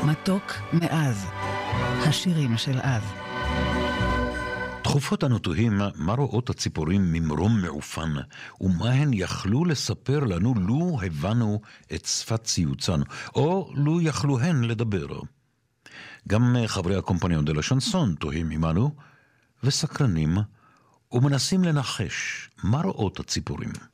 מתוק מאז, השירים של אז. תכופות אנו תוהים מה רואות הציפורים ממרום מעופן, ומה הן יכלו לספר לנו לו הבנו את שפת ציוצן, או לו יכלו הן לדבר. גם חברי הקומפניון דה לשנסון תוהים עמנו, וסקרנים, ומנסים לנחש מה רואות הציפורים.